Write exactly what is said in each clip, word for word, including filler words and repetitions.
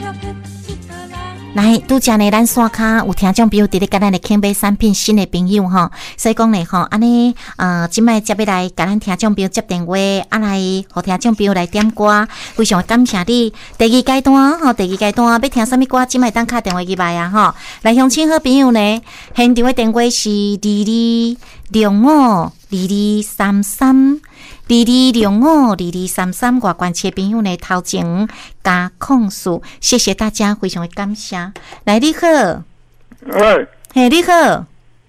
来，拄则呢，咱线卡有听众朋友伫咧甲咱咧肯买产品新的朋友吼，所以讲呢吼，安尼呃，即摆接要来甲咱听众朋友接电话，啊来，互听众朋友来点歌，非常感谢你。第二阶段吼，第二阶段要听啥物歌，即摆当敲电话入来啊吼，来乡亲好朋友呢，现场的电话是二二六五二二三三。二二六五二二三三，外关切朋友呢头前加控诉，谢谢大家，非常的感谢。来，你好， 喂， 嘿，你好，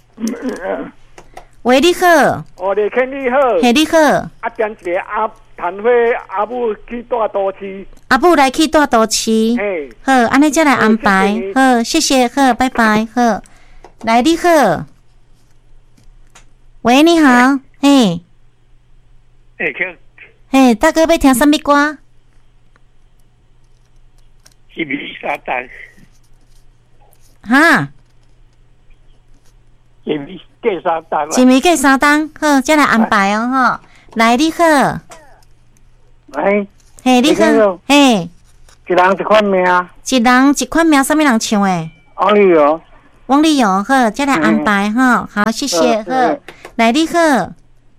喂，你好， 哦，你看你好， 嘿，你好， 啊，点一个阿谭辉阿母去大都市， 阿母来去大都市， 嘿， 好，安尼再来安排，好，谢谢，好，拜拜，好，来，你好，喂，你好，嘿。 哎，听， 嘿，大哥要听什么歌？ 是米沙丹， 哈， 是米过沙丹， 是米过沙丹，好，再来安排哦，哈，来，你好， 喂， 嘿，你好，嘿， 一人一款名， 一人一款名，什么人唱诶？ 王力友， 王力友，好，再来安排哈，好，谢谢，好，来，你好。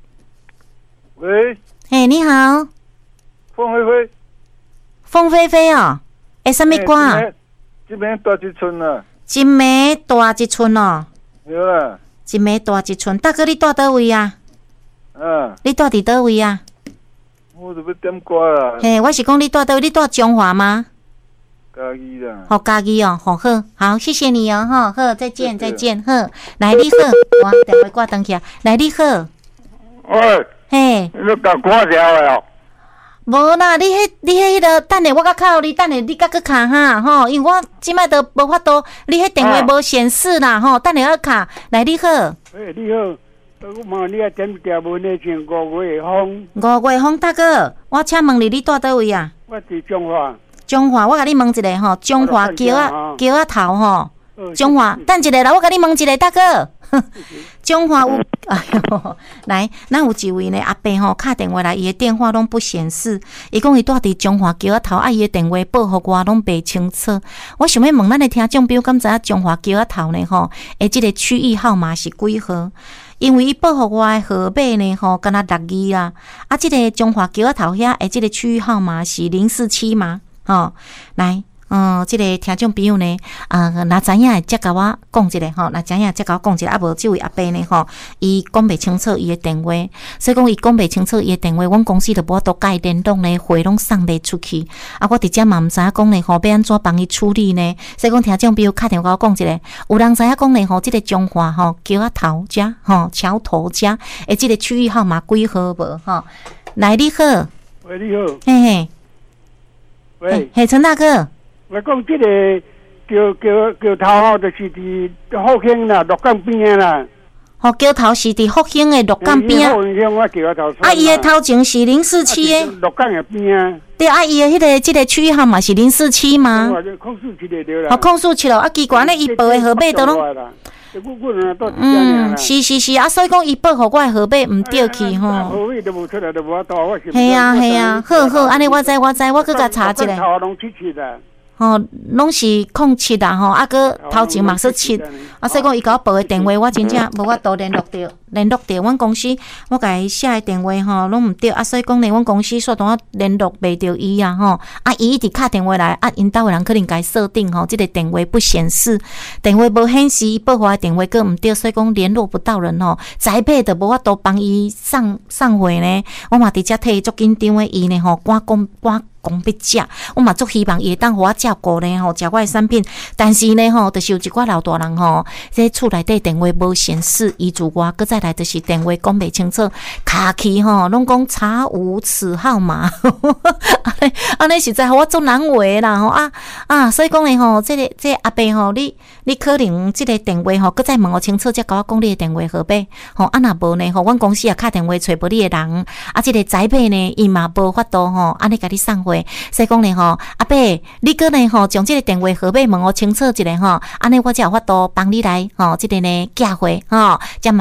喂， 嘿，你好， 凤飞飞， 凤飞飞哦，诶，什么歌？ 这边大一村啊， 一暝大一村哦， 对啦， 一暝大一村，大哥你住倒位啊？ 嗯， 你住伫倒位啊？ 我就要点歌啦。 嘿，我是讲你住倒位，你住中华吗？ 家己啦。 好，家己哦，好好，好，谢谢你哦，好，好，再见，再见，好，来你好，我电话挂登起啊，来你好， 喂。 嘿， 你甲看掉了？ 无啦，你迄你迄迄个，等下我甲靠你，等下你甲去卡哈吼，因为我即摆都无法度，你迄电话无显示啦吼，等下要卡。来，你好。 诶，你好，我问你啊，点条文的前五月风。 五月风大哥，我请问你，你住倒位啊？ 我伫中华。 中华，我甲你问一下吼，中华桥啊桥啊头吼，中华，等一下啦，我甲你问一下大哥。中华有，哎呦，来，咱有一位呢阿伯吼，打电话来，伊的电话拢不显示。伊讲伊住伫中华桥仔头，啊，伊的电话报互我拢袂清楚。我想要问咱的听众朋友，敢知影中华桥仔头呢？吼，诶，即个区域号码是几号？因为伊报互我的号码呢，吼，敢若六字啦。啊，即个中华桥仔头遐，诶，即个区域号码是零四七吗？吼，来。嗯，即、这个听众朋友呢，啊、呃，若知影的，则甲我讲一下吼；若知影，则甲我讲一下。啊，无即位阿伯呢，吼，伊讲袂清楚伊的电话，所以讲伊讲袂清楚伊的电话，阮公司就无多甲伊联络呢，货拢送袂出去。啊，我直接嘛毋知影讲呢，吼，要安怎帮伊处理呢？所以讲听众朋友打电话甲我讲一下，有人知影讲呢，吼，即、这个中华吼桥仔头遮吼桥头遮，诶，即个区域号码几号无？吼，来你好， 喂，你好， 嘿嘿， 喂， 嘿，陈大哥。 我讲这个桥桥桥头吼，就是伫福兴啦，鹿港边啊啦。 吼，桥头是伫福兴的鹿港边啊。 福兴我桥头。 啊，伊的头前是零四七的。 鹿港的边啊。 对啊，伊的迄个即个区域号码是零四七吗？ 控诉七的对啦。 好，控诉七咯。啊，奇怪呢，伊报的号码都拢。嗯，是是是啊，所以讲伊报互我的号码毋对去吼。 号码都无出来，都无到我。 系啊系啊，好好，安尼我知我知，我去甲查一下。 头拢七七的。 吼，拢是空七啦吼，啊个头前嘛是七，啊所以讲伊甲我报的电话，我真正无法度联络着，联络着阮公司，我甲伊写的电话吼拢毋对，啊所以讲呢，阮公司煞当我联络袂着伊啊吼，啊伊一直打电话来，啊因兜的人可能甲伊设定吼，即个电话不显示，电话无显示，伊报我的电话个毋对，所以讲联络不到人吼，宅配的无法度帮伊送送货呢，我嘛直接替伊足紧张的伊呢吼，赶讲赶。讲要食，我嘛足希望伊会当互我照顾呢吼，食我的产品。但是呢吼，就是有一寡老大人吼，这厝内底电话无显示，遗嘱我，搁再来就是电话讲袂清楚，卡去吼，拢讲查无此号码，安尼安尼实在互我足难为啦吼啊啊！所以讲呢吼，这个这个、阿伯吼，你你可能这个电话吼，搁再问我清楚，才甲我讲你的电话号码吼。啊若无呢吼，阮公司也打电话找无你的人，啊，这个宅配呢，伊嘛无法度吼，安尼甲你送货。所以讲呢吼，阿伯，你个呢吼，将这个电话号码问我清楚一下吼，安尼我才有法度帮你来吼，这个呢寄货吼，才麻烦你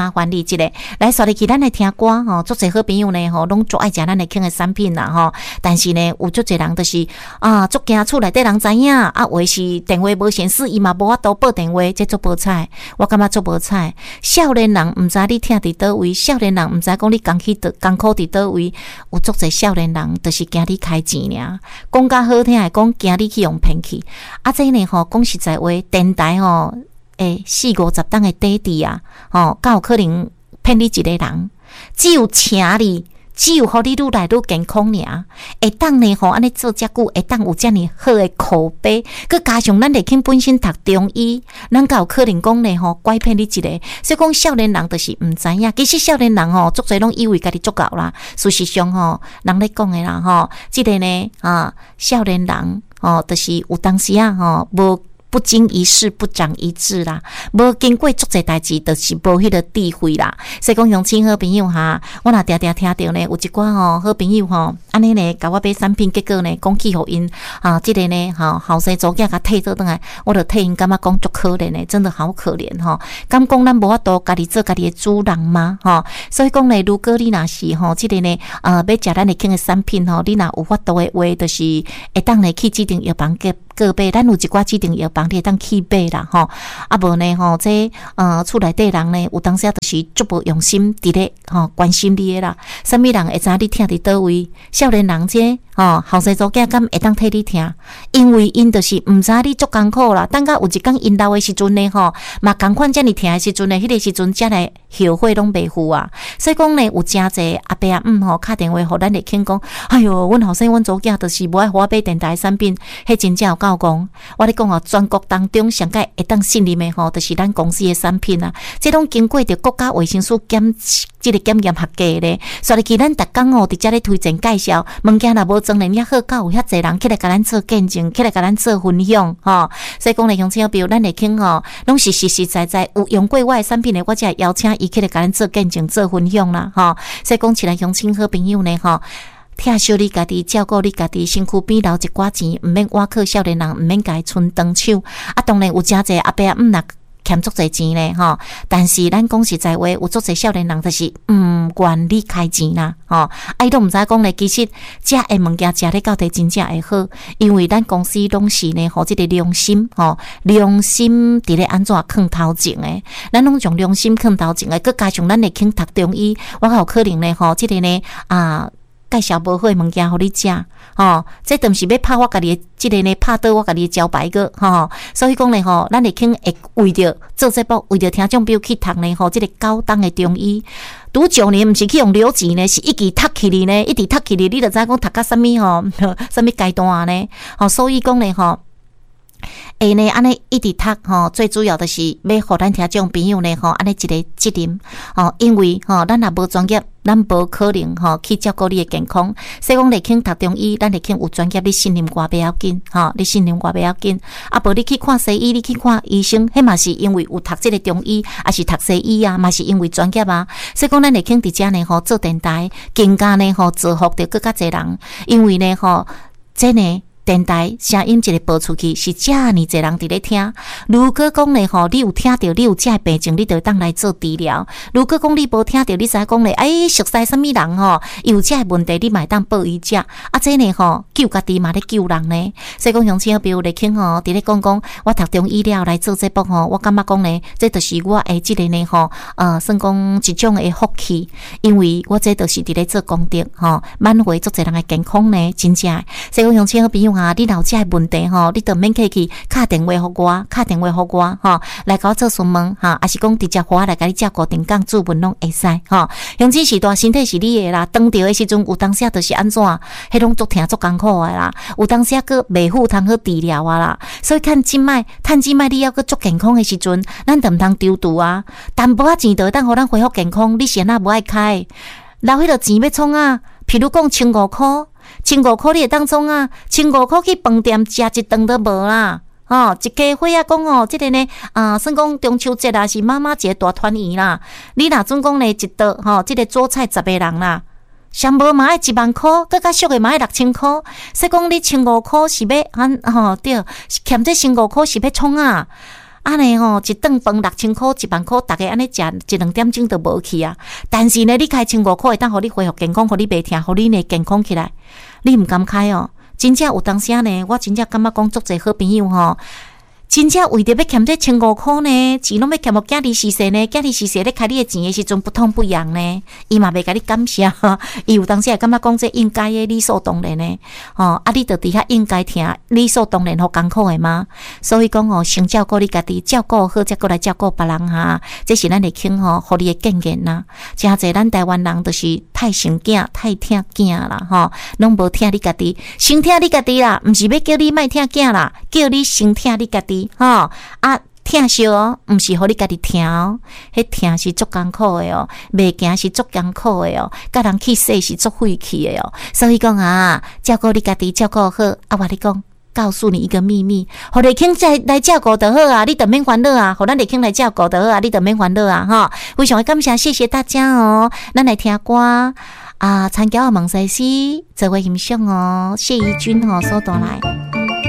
一个，来刷入去咱来听歌吼，足侪好朋友呢吼，拢足爱食咱的 King 的产品啦吼。但是呢，有足侪人就是啊，足惊厝内底人知影，啊，话是电话无显示，伊嘛无法度报电话，这足无彩，我感觉足无彩。少年人毋知你听伫倒位，少年人毋知讲你工去倒工苦伫倒位，有足侪少年人就是惊你开钱尔，讲较好听诶，讲惊你去用骗去。啊，这呢吼，讲实在话，电台吼，诶，四五十档诶底底啊，吼，敢有可能骗你一个人？只有请你。只有互你愈来愈健康尔，会当呢吼安尼做遮久，会当有遮尔好诶口碑，佮加上咱内庆本身读中医，咱敢有可能讲呢吼拐骗你一个，所以讲少年人就是毋知影，其实少年人吼足侪拢以为家己足够啦，事实上吼人咧讲诶啦吼，即个呢啊少年人吼就是有当时啊吼无。不经一事不长一智啦，无经过足侪代志，就是无迄个智慧啦。所以讲，乡亲好朋友哈，我若常常听到呢，有一寡吼好朋友吼，安尼呢，甲我买产品，结果呢，讲起互因啊，即、这个呢，吼后生祖囝甲退倒转来，我著替因感觉讲足可怜呢，真的好可怜吼。敢讲咱无法度家己做家己的主人吗？吼，所以讲呢，如果你若是吼，即、这个呢，呃，要食咱的轻的产品吼，你若有法度的话，就是会当呢去指定药房给。个别咱有一寡指定药房，你会当去买啦吼。啊无呢吼，这呃厝内底人呢，有当时就是足无用心伫咧吼关心你诶啦。啥物人会知你听伫倒位？少年人这吼后生祖囝敢会当替你听？因为因就是毋知你足艰苦啦。等到有一天因老诶时阵呢吼，嘛共款遮尔听诶时阵呢，迄个时阵才来后悔拢袂赴啊。所以讲呢，有诚济阿伯阿姆吼敲电话互咱来倾讲，哎哟，阮后生阮祖囝就是无爱互我买电台产品，迄真正有够讲。我咧讲哦，全国当中上届会当信任诶吼，就是咱公司诶产品啊。这拢经过着国家卫生署检即个检验合格咧，所以其咱逐工哦，伫遮咧推荐介绍物件若无装咧，遐好够有遐侪人起来甲咱做见证，起来甲咱做分享吼。所以讲咧，乡亲朋友，咱会听吼，拢是实实在在有用过我诶产品咧，我才会邀请伊起来甲咱做见证、做分享啦吼。所以讲起来，乡亲好朋友呢吼。疼惜你家己，照顾你家己，身躯边留一寡钱，毋免挖靠少年人，毋免家存长手。啊，当然有诚济阿伯阿姆若欠足济钱咧吼，但是咱讲实在话，有足济少年人就是毋愿你开钱啦吼。啊，伊都毋知讲咧，其实食诶物件食咧到底真正会好，因为咱公司拢是呢，吼即个良心吼，良心伫咧安怎囥头前诶，咱拢用良心囥头前诶，佮加上咱会肯读中医，我有可能咧吼，即个呢啊。介绍无好诶物件互你食，吼，这等是要拍我家己诶，即个呢拍倒我家己诶招牌个，吼，所以讲咧吼，咱会肯会为着做节目，为着听众朋友去读呢，吼，即个高档诶中医，拄九年毋是去用留钱呢，是一直读起哩呢，一直读起哩，你著知讲读到啥物吼，啥物阶段呢？吼，所以讲咧吼。会呢，安尼一直读吼，最主要的是要互咱听众朋友呢吼，安尼一个责任吼，因为吼，咱若无专业，咱无可能吼去照顾你的健康。所以讲，你肯读中医，咱会肯有专业，你信任我不要紧吼，你信任我不要紧。啊，无你去看西医，你去看医生，迄嘛是因为有读这个中医，还是读西医啊，嘛是因为专业啊。所以讲，咱会肯伫遮呢吼做电台，更加呢吼造福着更加侪人，因为呢吼，这呢。电台声音一个播出去，是遮尔侪人伫咧听。如果讲咧吼，你有听到，你有遮个病症，你就当来做治疗。如果讲你无听到，你知讲咧，哎，熟悉什么人吼，有遮个问题，你嘛当报伊遮。啊，这呢吼，救家己嘛咧救人呢。所以讲，乡亲朋友来听吼，伫咧讲讲，我读中医了来做节目吼，我感觉讲咧，这就是我诶，即个呢吼，呃，算讲一种诶福气，因为我这就是伫咧做功德吼，挽回足侪人诶健康呢，真正。所以讲，乡亲朋友。啊！你有这问题吼，你就免客气，敲电话互我，敲电话互我吼，来甲我做询问哈，还是讲直接互我来甲你照顾定岗注文拢会使吼。乡亲时代身体是你的啦，当着的时阵有当时就是安怎，迄拢足疼足艰苦的啦，有当时佫袂好通好治疗啊啦。所以看即摆，趁即摆你要佫足健康的时阵，咱就毋通丢度啊。淡薄仔钱就当互咱恢复健康，你是安那无爱开？留迄个钱要创啊？譬如讲千五箍。千五箍你会当创啊？千五箍去饭店食一顿都无啦，吼、哦！一家伙啊讲哦，即、這個呢啊，算讲中秋节啊是妈妈节大团圆啦。你若总讲呢一道吼，即、這個做菜十个人啦，上无嘛爱一万箍，更较俗的嘛爱六千箍。所以讲你千五箍是要安吼、哦、对，欠这千五箍是要创啊？ 安尼吼，一顿饭六千块、一万块，大家安尼食一两点钟就无去啊。但是呢，你开千五块会当互你恢复健康，互你袂疼，互你呢健康起来，你毋敢开哦。真正有当时呢，我真正感觉讲足侪好朋友吼。真正为着要欠这千五块呢，钱拢要欠互囝儿逝世呢，囝儿逝世咧开你的钱的时阵不痛不痒呢，伊嘛袂甲你感谢，伊有当时会感觉讲这应该的理所当然的，哦，啊，你着伫遐应该听理所当然互艰苦的吗？所以讲哦，先照顾你家己，照顾好，再过来照顾别人哈，这是咱的庆吼，互你的建言呐。真侪咱台湾人就是太疼囝，太疼囝啦，吼，拢无疼你家己，先疼你家己啦，毋是要叫你莫疼囝啦，叫你先疼你家己。吼啊，疼惜哦，毋是互你家己疼哦，迄疼是足艰苦的哦，袂行是足艰苦的哦，甲人去说是足费气的哦。所以讲啊，照顾你家己，照顾好啊，我你讲，告诉你一个秘密，互你庆来来照顾就好啊，你就免烦恼啊，互咱嚟庆来照顾就好啊，你就免烦恼啊，哈。非常感谢，谢谢大家哦，咱来听歌啊，参加我梦西施，这位欣赏哦，谢怡君哦，所带来。